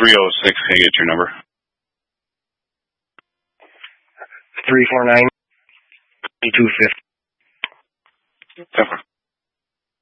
306. Can I get your number? 349-250. Definitely.